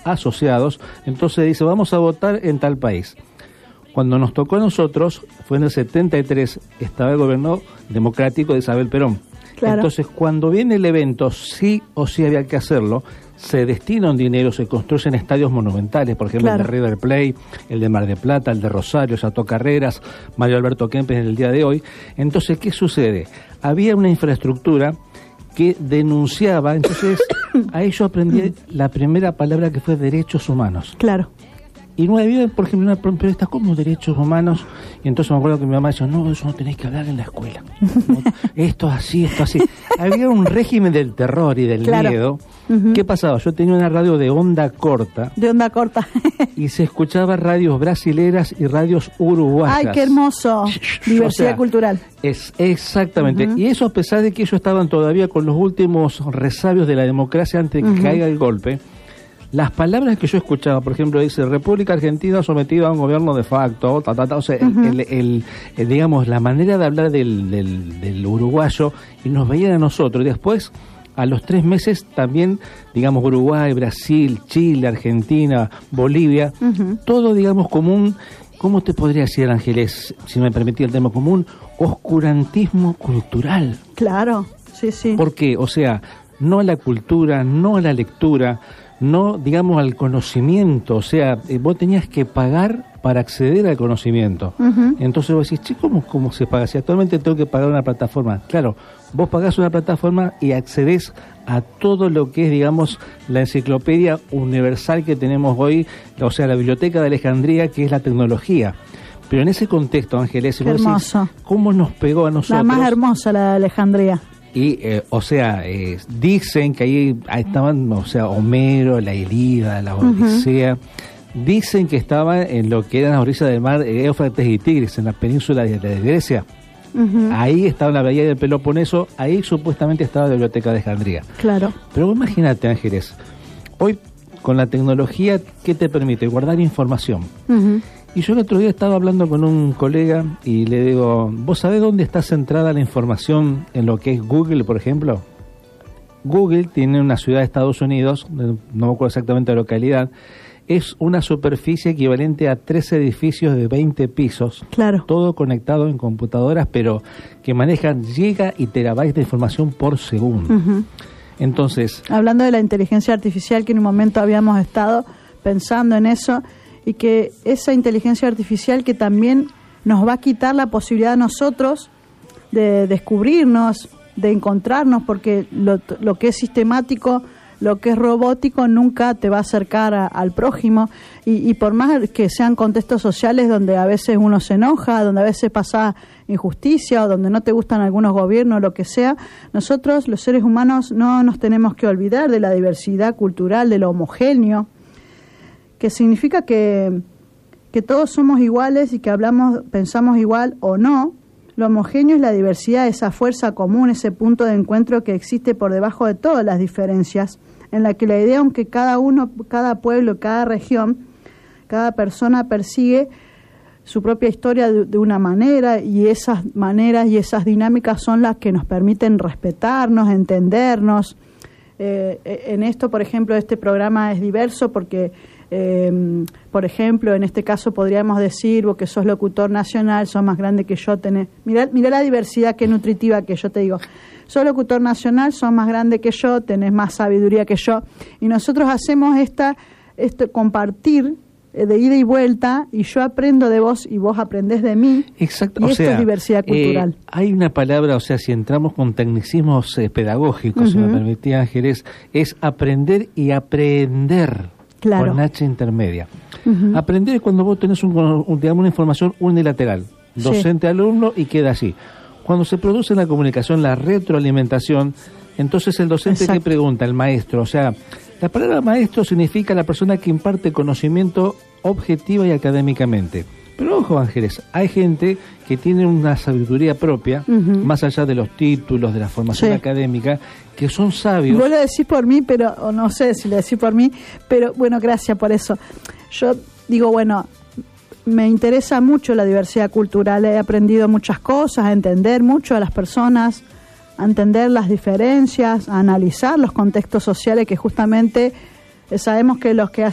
asociados, entonces dice, vamos a votar en tal país. Cuando nos tocó a nosotros, fue en el 73, estaba el gobierno democrático de Isabel Perón. Claro. Entonces, cuando viene el evento, sí o sí había que hacerlo, se destina un dinero, se construyen estadios monumentales, por ejemplo, claro, el de River Plate, el de Mar del Plata, el de Rosario, Chateau Carreras, Mario Alberto Kempes en el día de hoy. Entonces, ¿qué sucede? Había una infraestructura que denunciaba, entonces a ello aprendí la primera palabra que fue derechos humanos. Claro. Y no había, por ejemplo, una periodista como derechos humanos, y entonces me acuerdo que mi mamá decía, no, eso no tenéis que hablar en la escuela. No, esto así, esto así. Había un régimen del terror y del claro, miedo. ¿Qué pasaba? Yo tenía una radio de onda corta. De onda corta. Y se escuchaba radios brasileras y radios uruguayas. ¡Ay, qué hermoso! Diversidad cultural. Exactamente. Y eso a pesar de que ellos estaban todavía con los últimos resabios de la democracia antes de que caiga el golpe. Las palabras que yo escuchaba, por ejemplo, dice República Argentina sometida a un gobierno de facto, o sea, digamos, la manera de hablar del uruguayo, y nos veían a nosotros, y después, a los 3 meses, también, digamos, Uruguay, Brasil, Chile, Argentina, Bolivia, todo, digamos, como un, ¿cómo te podría decir, Ángeles, si me permitía el tema, como un oscurantismo cultural? Claro, sí, sí. ¿Por qué? O sea, no a la cultura, no a la lectura, no, digamos, al conocimiento, o sea, vos tenías que pagar para acceder al conocimiento. Entonces vos decís, che, ¿cómo se paga? Si actualmente tengo que pagar una plataforma. Claro, vos pagás una plataforma y accedés a todo lo que es, digamos, la enciclopedia universal que tenemos hoy, o sea, la Biblioteca de Alejandría, que es la tecnología. Pero en ese contexto, Ángeles, vos decís, ¿cómo nos pegó a nosotros? La más hermosa, la de Alejandría. Y, o sea, dicen que ahí estaban, o sea, Homero, la Ilíada, la Odisea, dicen que estaba en lo que eran las orillas del mar Éufrates y Tigris, en la península de Grecia. Ahí estaba la bahía del Peloponeso, ahí supuestamente estaba la Biblioteca de Alejandría. Claro. Pero imagínate, Ángeles, hoy con la tecnología, ¿qué te permite? Guardar información. Y yo el otro día estaba hablando con un colega y le digo, ¿vos sabés dónde está centrada la información en lo que es Google, por ejemplo? Google tiene una ciudad de Estados Unidos, no me acuerdo exactamente la localidad, es una superficie equivalente a 3 edificios de 20 pisos, claro, todo conectado en computadoras, pero que manejan giga y terabytes de información por segundo. Entonces, hablando de la inteligencia artificial, que en un momento habíamos estado pensando en eso, y que esa inteligencia artificial que también nos va a quitar la posibilidad a nosotros de descubrirnos, de encontrarnos, porque lo que es sistemático, lo que es robótico, nunca te va a acercar al prójimo, y por más que sean contextos sociales donde a veces uno se enoja, donde a veces pasa injusticia, o donde no te gustan algunos gobiernos, lo que sea, nosotros, los seres humanos, no nos tenemos que olvidar de la diversidad cultural, de lo homogéneo, que significa que todos somos iguales y que pensamos igual o no. Lo homogéneo es la diversidad, esa fuerza común, ese punto de encuentro que existe por debajo de todas las diferencias, en la que la idea, aunque cada pueblo, cada región, cada persona persigue su propia historia de una manera, y esas maneras y esas dinámicas son las que nos permiten respetarnos, entendernos. En esto, por ejemplo, este programa es diverso porque por ejemplo, en este caso podríamos decir, vos que sos locutor nacional, sos más grande que yo, mirá la diversidad que nutritiva que yo te digo. Sos locutor nacional, sos más grande que yo, tenés más sabiduría que yo, y nosotros hacemos este compartir de ida y vuelta, y yo aprendo de vos y vos aprendés de mí. Exacto. Y esto es diversidad cultural. Hay una palabra, o sea, si entramos con tecnicismos pedagógicos, si me permitía, Ángeles, es aprender y aprender. Claro. Con H intermedia. Aprender es cuando vos tenés digamos, una información unilateral, docente-alumno, y queda así. Cuando se produce en la comunicación la retroalimentación, entonces el docente que pregunta, el maestro, o sea, la palabra maestro significa la persona que imparte conocimiento objetiva y académicamente. Pero ojo, Ángeles, hay gente que tiene una sabiduría propia, más allá de los títulos, de la formación académica, que son sabios. Vos lo decís por mí, pero, o no sé si lo decís por mí, pero bueno, gracias por eso. Yo digo, bueno, me interesa mucho la diversidad cultural, he aprendido muchas cosas, a entender mucho a las personas, a entender las diferencias, a analizar los contextos sociales que justamente sabemos que los que